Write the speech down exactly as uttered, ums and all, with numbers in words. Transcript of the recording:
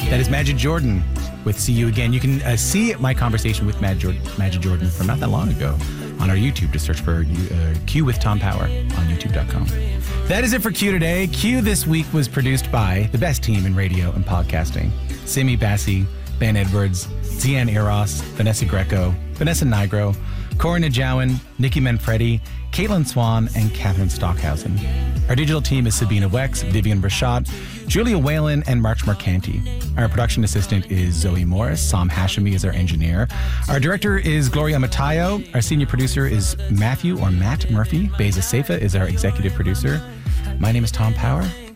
That is Majid Jordan with See You Again. You can uh, see my conversation with Mad Jordan, Majid Jordan from not that long ago on our YouTube. Just search for uh, Q with Tom Power on YouTube dot com. That is it for Q today. Q this week was produced by the best team in radio and podcasting. Simi Bassi, Ben Edwards, Zian Eros, Vanessa Greco, Vanessa Nigro, Cora Najawan, Nikki Manfredi, Caitlin Swan, and Catherine Stockhausen. Our digital team is Sabina Wex, Vivian Brachat, Julia Whalen, and March Marcanti. Our production assistant is Zoe Morris. Sam Hashemi is our engineer. Our director is Gloria Matayo. Our senior producer is Matthew or Matt Murphy. Beza Seifa is our executive producer. My name is Tom Power.